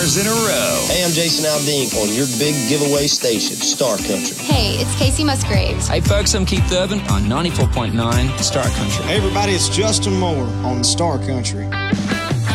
years in a row. Hey, I'm Jason Aldean on your big giveaway station, Star Country. Hey, it's Casey Musgraves. Hey, folks, I'm Keith Urban on 94.9 Star Country. Hey, everybody, it's Justin Moore on Star Country.